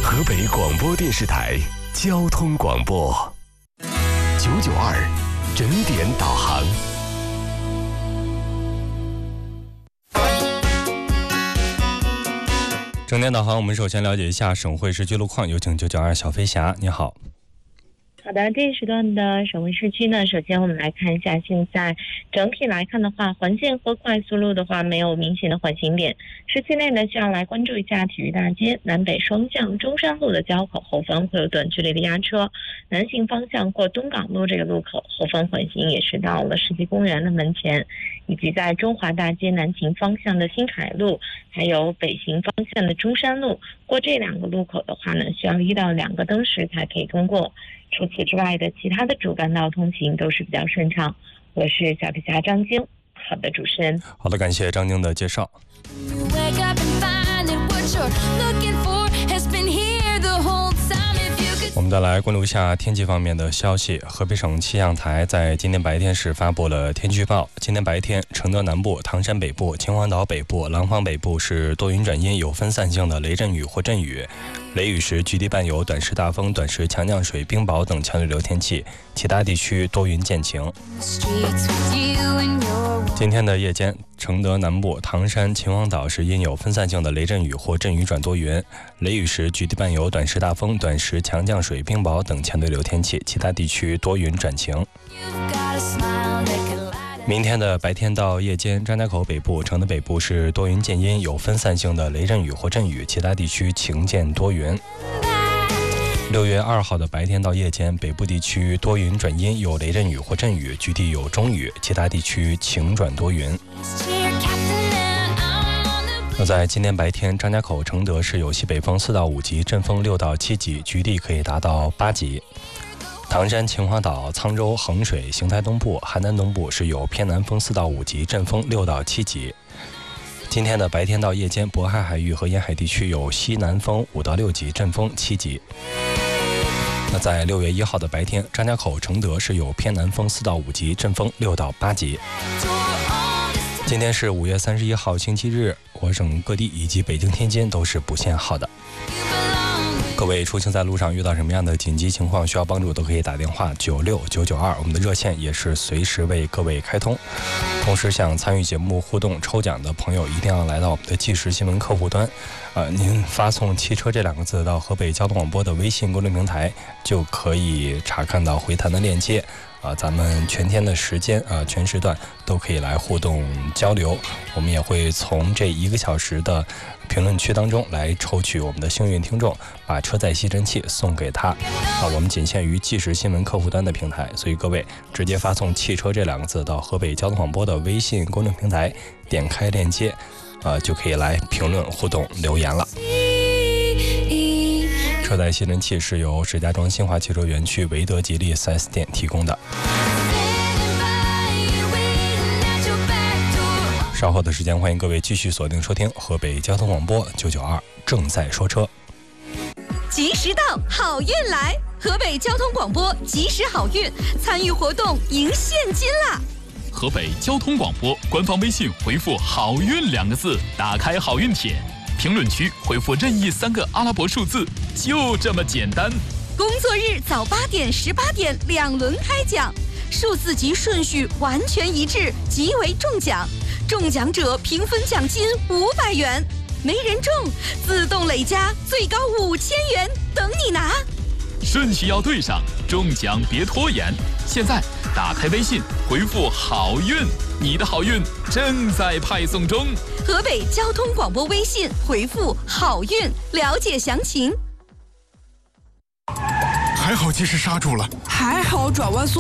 河北广播电视台交通广播992整点导航。 整点导航，我们首先了解一下省会市区路况，有请992小飞侠，你好。 好的，这一时段的省会市区呢，首先我们来看一下，现在整体来看的话，环线和快速路的话没有明显的缓行点。市区内呢，需要来关注一下体育大街南北双向中山路的交口后方会有短距离的压车，南行方向过东港路这个路口后方缓行也是到了世纪公园的门前，以及在中华大街南行方向的新凯路，还有北行方向的中山路，过这两个路口的话呢，需要1到2个灯时才可以通过。除此之外的其他的主干道通行都是比较顺畅。我是小飞侠张晶。好的，主持人。 好的，感谢张晶的介绍。我们再来关注一下天气方面的消息。河北省气象台在今天白天是发布了天气预报。今天白天，承德南部、唐山北部、秦皇岛北部、廊坊北部是多云转阴，有分散性的雷阵雨或阵雨，雷雨时局地伴有短时大风、短时强降水、冰雹等强对流天气，其他地区多云见晴。今天的夜间，承德南部、唐山、秦皇岛是阴有分散性的雷阵雨或阵雨转多云，雷雨时局地伴有短时大风、短时强降水、冰雹等强对流天气，其他地区多云转晴。明天的白天到夜间，张家口北部、承德北部是多云见阴，有分散性的雷阵雨或阵雨，其他地区晴见多云。6月2号的白天到夜间，北部地区多云转阴，有雷阵雨或阵雨，局地有中雨，其他地区晴转多云。那在今天白天，张家口、承德是有西北风4到5级，阵风6到7级，局地可以达到8级。唐山、秦皇岛、沧州、衡水、邢台东部、邯郸东部是有偏南风4到5级，阵风6到7级。今天的白天到夜间，渤海海域和沿海地区有西南风5到6级，阵风7级。那在6月1号的白天，张家口、承德是有偏南风4到5级，阵风6到8级。今天是5月31号星期日，我省各地以及北京、天津都是不限号的。各位出行在路上遇到什么样的紧急情况需要帮助，都可以打电话96992，我们的热线也是随时为各位开通。同时想参与节目互动抽奖的朋友，一定要来到我们的即时新闻客户端，您发送汽车这2个字到河北交通广播的微信公众平台，就可以查看到回弹的链接。咱们全天的时间全时段都可以来互动交流，我们也会从这1个小时的评论区当中来抽取我们的幸运听众，把车载吸尘器送给他。我们仅限于即时新闻客户端的平台，所以各位直接发送汽车这2个字到河北交通广播的微信公众平台，点开链接就可以来评论互动留言了。车载吸尘器是由石家庄新华汽车园区维德吉利 4S 店提供的。稍后的时间，欢迎各位继续锁定收听河北交通广播992正在说车。 及时到，好运来！河北交通广播及时好运，参与活动赢现金啦！ 河北交通广播官方微信回复好运2个字，打开好运帖，评论区回复任意3个阿拉伯数字，就这么简单。 工作日早8点、18点2轮开奖，数字及顺序完全一致，即为中奖。中奖者平分奖金500元，没人中自动累加最高5000元，等你拿。 顺序要对上，中奖别拖延。现在打开微信回复好运，你的好运正在派送中。 河北交通广播微信回复好运，了解详情。 还好及时刹住了， 还好转弯速